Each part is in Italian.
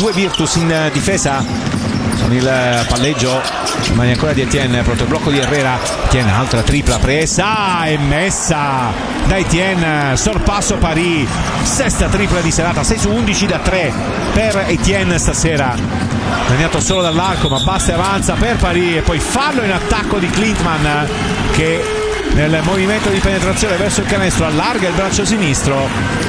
due Virtus in difesa con il palleggio in mani ancora di Etienne, pronto il blocco di Herrera. Etienne, altra tripla presa e messa da Etienne, sorpasso Paris, sesta tripla di serata, 6 su 11 da 3 per Etienne stasera, segnato solo dall'arco ma basta e avanza per Paris. E poi fallo in attacco di Klintman che nel movimento di penetrazione verso il canestro allarga il braccio sinistro.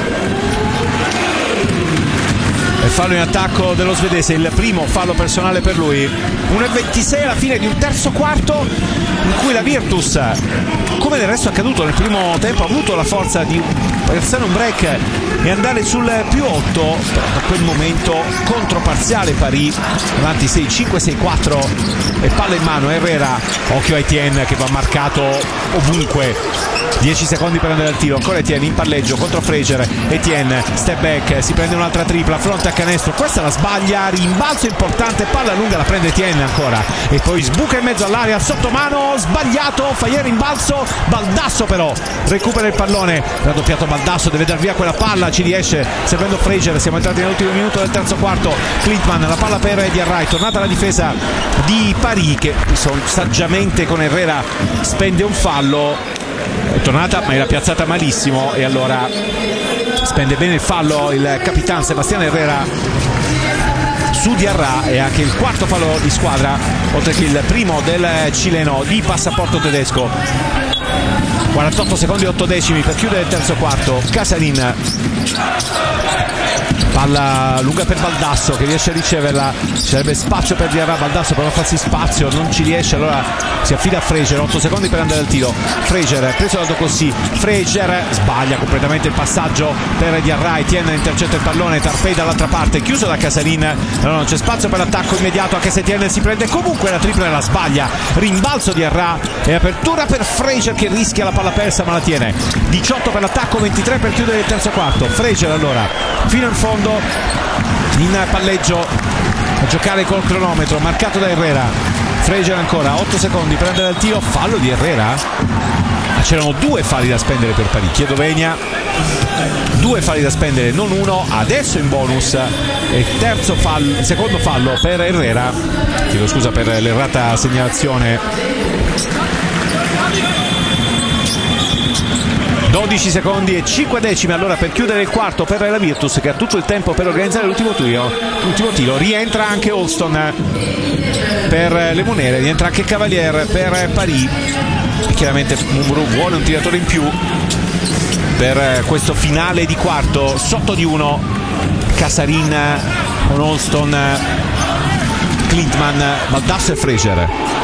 E fallo in attacco dello svedese, il primo fallo personale per lui. 1:26 alla fine di un terzo quarto in cui la Virtus, come del resto è accaduto nel primo tempo, ha avuto la forza di versare un break e andare sul più 8, però da quel momento controparziale Paris, avanti 6-5, 6-4 e palla in mano. Herrera, occhio a Etienne che va marcato ovunque. 10 secondi per andare al tiro, ancora Etienne in palleggio contro Fraser. Etienne, step back, si prende un'altra tripla, fronte a canestro, questa la sbaglia, rimbalzo importante, palla lunga, la prende Etienne ancora e poi sbuca in mezzo all'area, sotto mano, sbagliato, Fayet rimbalzo, Baldasso però recupera il pallone, raddoppiato Baldasso, deve dar via quella palla, ci riesce servendo Fraser. Siamo entrati nell'ultimo minuto del terzo quarto. Klintman, la palla per Diarra, tornata la difesa di Paris che saggiamente con Herrera spende un fallo. È tornata ma era piazzata malissimo e allora spende bene il fallo il capitano Sebastián Herrera su Diarra, e anche il quarto fallo di squadra oltre che il primo del cileno di passaporto tedesco. 48 secondi e 8 decimi per chiudere il terzo quarto. Casarin, palla lunga per Baldasso che riesce a riceverla, sarebbe spazio per Diarra, Baldasso per non farsi spazio non ci riesce, allora si affida a Fraser. 8 secondi per andare al tiro. Fraser preso da Docossi, Fraser sbaglia completamente il passaggio per Diarra, Etienne intercetta il pallone, Tarpei dall'altra parte chiuso da Casarin, allora non c'è spazio per l'attacco immediato, anche se Etienne si prende comunque la tripla e la sbaglia. Rimbalzo di Diarra e apertura per Fraser che rischia la palla persa ma la tiene. 18 per l'attacco, 23 per chiudere il terzo quarto. Fraser allora fino in fondo in palleggio a giocare col cronometro marcato da Herrera. Fraser ancora 8 secondi per andare al tiro, fallo di Herrera. C'erano due falli da spendere per Paris, chiedo venia, due falli da spendere, non uno, adesso in bonus e terzo fallo, secondo fallo per Herrera, chiedo scusa per l'errata segnalazione. 12 secondi e 5 decimi allora per chiudere il quarto per la Virtus che ha tutto il tempo per organizzare l'ultimo tiro. Rientra anche Holston per le Monere, rientra anche Cavalier per Paris e chiaramente Mumuru vuole un tiratore in più per questo finale di quarto. Sotto di uno Casarin con Holston, Klintman, Baldasso e Fraser.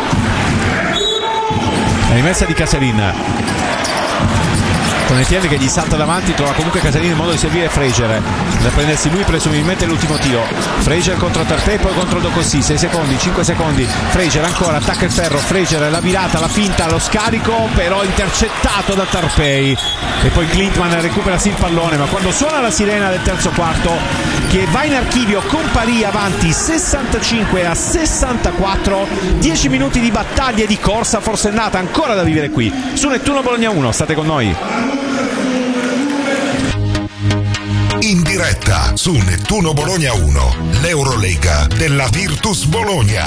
La rimessa di Casarin con Etienne che gli salta davanti, trova comunque Casarin in modo di servire Fraser da prendersi lui presumibilmente l'ultimo tiro. Fraser contro Tarpei, poi contro Docossi, 6 secondi, 5 secondi. Fraser ancora, attacca il ferro, Fraser la virata, la finta, lo scarico però intercettato da Tarpei e poi Klintman recupera sì il pallone, ma quando suona la sirena del terzo quarto che va in archivio con Paris avanti 65 a 64, 10 minuti di battaglia e di corsa forsennata ancora da vivere qui su Nettuno Bologna 1. State con noi in diretta su Nettuno Bologna 1, l'Eurolega della Virtus Bologna,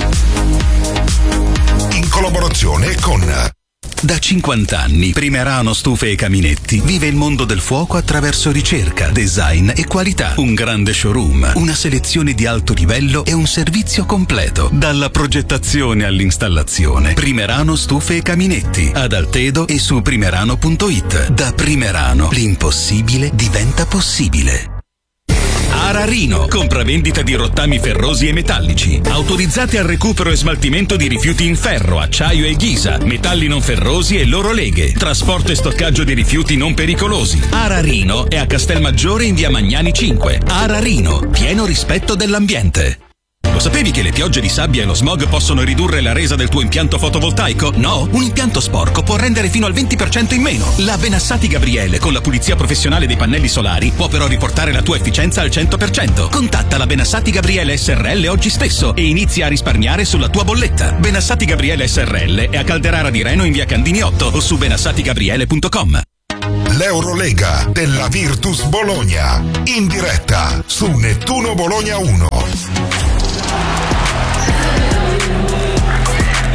in collaborazione con... Da 50 anni Primerano Stufe e Caminetti vive il mondo del fuoco attraverso ricerca, design e qualità. Un grande showroom, una selezione di alto livello e un servizio completo. Dalla progettazione all'installazione. Primerano Stufe e Caminetti ad Altedo e su primerano.it. Da Primerano l'impossibile diventa possibile. Ararino, compravendita di rottami ferrosi e metallici, autorizzati al recupero e smaltimento di rifiuti in ferro, acciaio e ghisa, metalli non ferrosi e loro leghe, trasporto e stoccaggio di rifiuti non pericolosi. Ararino è a Castelmaggiore in via Magnani 5. Ararino, pieno rispetto dell'ambiente. Lo sapevi che le piogge di sabbia e lo smog possono ridurre la resa del tuo impianto fotovoltaico? No? Un impianto sporco può rendere fino al 20% in meno. La Benassati Gabriele con la pulizia professionale dei pannelli solari può però riportare la tua efficienza al 100%. Contatta la Benassati Gabriele SRL oggi stesso e inizia a risparmiare sulla tua bolletta. Benassati Gabriele SRL è a Calderara di Reno in via Candini 8 o su benassatigabriele.com. l'Eurolega della Virtus Bologna, in diretta su Nettuno Bologna 1.